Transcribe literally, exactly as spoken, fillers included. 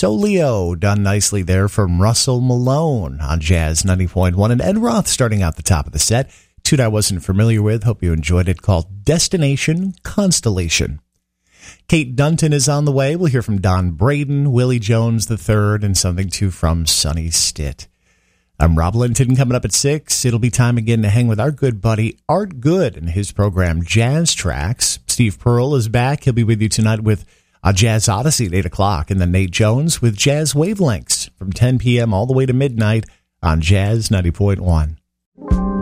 Solio, done nicely there from Russell Malone on Jazz ninety point one. And Ed Roth starting out the top of the set. Tune I wasn't familiar with. Hope you enjoyed it, called Destination Constellation. Kate Dunton is on the way. We'll hear from Don Braden, Willie Jones the third, and something too from Sonny Stitt. I'm Rob Linton. Coming up at six, it'll be time again to hang with our good buddy Art Good and his program Jazz Tracks. Steve Pearl is back. He'll be with you tonight with a Jazz Odyssey at eight o'clock, and then Nate Jones with Jazz Wavelengths from ten p.m. all the way to midnight on Jazz ninety point one.